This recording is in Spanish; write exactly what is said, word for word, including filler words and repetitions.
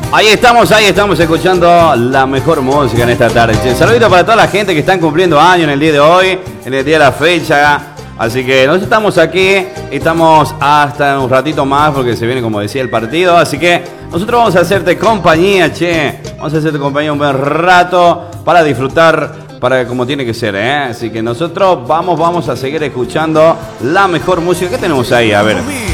Ahí estamos, ahí estamos escuchando la mejor música en esta tarde. Che, saludito para toda la gente que están cumpliendo años en el día de hoy, en el día de la fecha. Así que nosotros estamos aquí, estamos hasta un ratito más porque se viene, como decía, el partido. Así que nosotros vamos a hacerte compañía, che. Vamos a hacerte compañía un buen rato para disfrutar, para como tiene que ser, ¿eh? Así que nosotros vamos, vamos a seguir escuchando la mejor música. ¿Qué tenemos ahí? A ver.